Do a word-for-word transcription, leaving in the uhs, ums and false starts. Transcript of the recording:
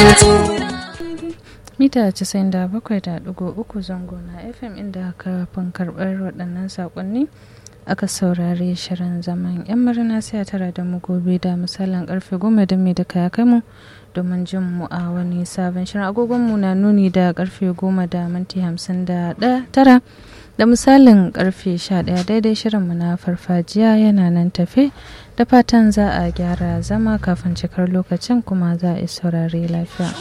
mita casa'in da bakwai da ɗigo uku zango na F M, inda kafin karɓar waɗannan saƙonni aka saurari shirin zaman yan murna. sai a tara da mu gobe da misalin karfe goma da mai duka ya kai mu domin jin mu a wani sabon shirin. Agogonmu na nuni da karfe goma da minti hamsin da tara, da misalin karfe sha ɗaya daidai shirinmu na farfajiya yana nan tafe. Da fatan za a gyara zama kafin cikar lokacin, kuma za a yi saurari lafiya.